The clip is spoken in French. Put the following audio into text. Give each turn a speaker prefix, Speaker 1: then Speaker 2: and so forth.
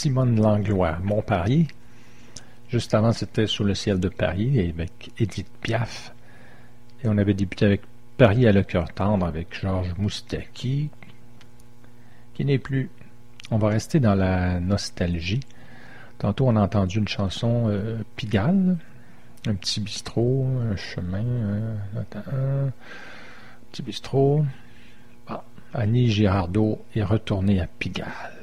Speaker 1: Simone Langlois, Mon Paris. Juste avant, c'était Sous le ciel de Paris avec Édith Piaf. Et on avait débuté avec Paris à le cœur tendre avec Georges Moustaki, qui n'est plus. On va rester dans la nostalgie. Tantôt, on a entendu une chanson Pigalle, un petit bistrot, un chemin, un petit bistrot. Bon, Annie Girardot est retournée à Pigalle.